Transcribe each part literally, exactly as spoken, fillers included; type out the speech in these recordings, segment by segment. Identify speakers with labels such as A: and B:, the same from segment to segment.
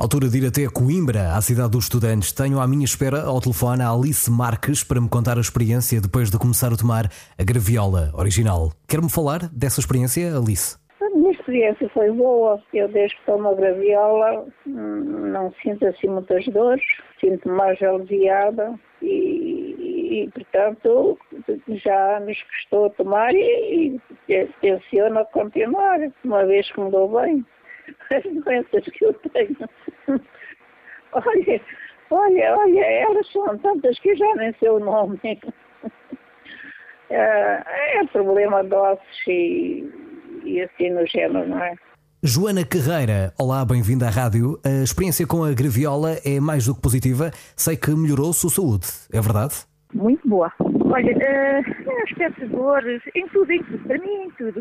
A: Altura de ir até Coimbra, à cidade dos estudantes. Tenho à minha espera ao telefone a Alice Marques para me contar a experiência depois de começar a tomar a graviola original. Quer-me falar dessa experiência, Alice?
B: A minha experiência foi boa. Eu desde que tomo a graviola não sinto assim muitas dores, sinto mais aliviada e, e portanto já nos custou tomar e, e tenciono a continuar, uma vez que me dou bem. As doenças que eu tenho. Olha, olha, olha, elas são tantas que eu já nem sei o nome. É, é problema de ossos e, e assim no género, não é?
A: Joana Carreira, olá, bem-vinda à rádio. A experiência com a graviola é mais do que positiva. Sei que melhorou a sua saúde, é verdade?
C: Muito boa. Olha, uh, aspecto de dores, em tudo, em tudo, para mim em tudo.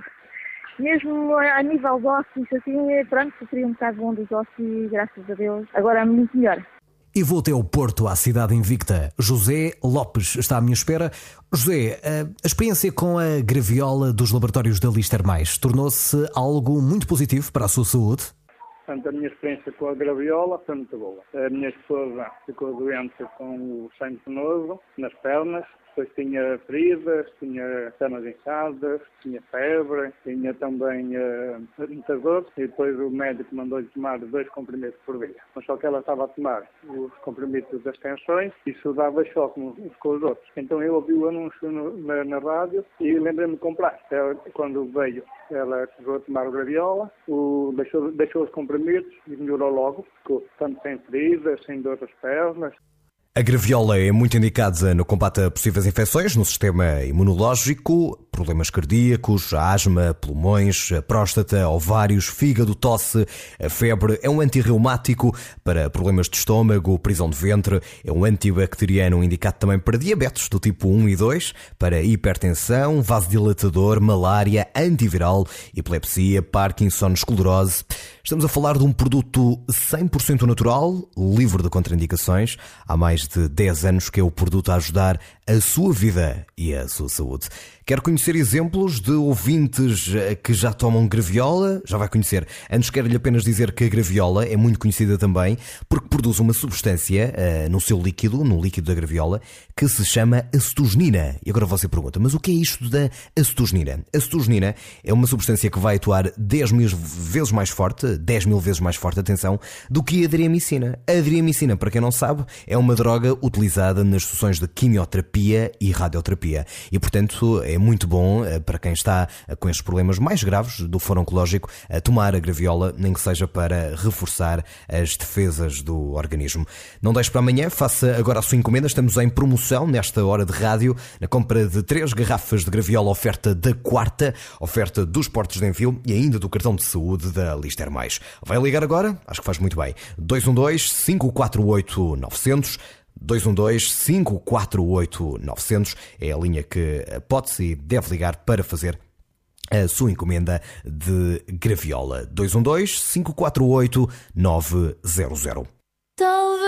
C: Mesmo a nível de ossos, assim, pronto, sofri um bocado bom dos ossos e graças a Deus agora é muito melhor.
A: E vou até o Porto, à cidade invicta. José Lopes está à minha espera. José, a experiência com a graviola dos laboratórios da Lister Mais tornou-se algo muito positivo para a sua saúde?
D: Portanto, a minha experiência com a graviola foi muito boa. A minha esposa ficou doente com o sangue venoso nas pernas. Depois tinha feridas, tinha pernas inchadas, tinha febre, tinha também uh, muitas dores e depois o médico mandou-lhe tomar dois comprimidos por dia. Mas só que ela estava a tomar os comprimidos das tensões e isso dava choque uns com os outros. Então eu ouvi o anúncio no, na, na rádio e lembrei-me de comprar. Ela, quando veio, ela chegou a tomar o graviola, o, deixou, deixou os comprimidos e melhorou logo. Ficou tanto sem feridas, sem dor das pernas.
A: A graviola é muito indicada no combate a possíveis infecções no sistema imunológico, problemas cardíacos, asma, pulmões, próstata, ovários, fígado, tosse, a febre. É um antirreumático para problemas de estômago, prisão de ventre. É um antibacteriano indicado também para diabetes do tipo um e dois, para hipertensão, vasodilatador, malária, antiviral, epilepsia, Parkinson, esclerose. Estamos a falar de um produto cem por cento natural, livre de contraindicações. Há mais de dez anos que é o produto a ajudar a sua vida e a sua saúde. Quer conhecer exemplos de ouvintes que já tomam graviola? Já vai conhecer. Antes quero-lhe apenas dizer que a graviola é muito conhecida também porque produz uma substância uh, no seu líquido, no líquido da graviola, que se chama acetogenina. E agora você pergunta, mas o que é isto da acetogenina? A acetogenina é uma substância que vai atuar dez mil vezes mais forte, dez mil vezes mais forte, atenção, do que a adriamicina. A adriamicina, para quem não sabe, é uma droga utilizada nas sessões de quimioterapia e radioterapia. E, portanto, é muito bom para quem está com estes problemas mais graves do foro oncológico a tomar a graviola, nem que seja para reforçar as defesas do organismo. Não deixe para amanhã, faça agora a sua encomenda. Estamos em promoção nesta hora de rádio, na compra de três garrafas de graviola, oferta da quarta, oferta dos portos de envio e ainda do cartão de saúde da Lister Mais. Vai ligar agora? Acho que faz muito bem. dois um dois, cinco quatro oito, nove zero zero. dois um dois, cinco quatro oito, nove zero zero é a linha que pode e deve ligar para fazer a sua encomenda de graviola. dois um dois, cinco quatro oito, nove zero zero.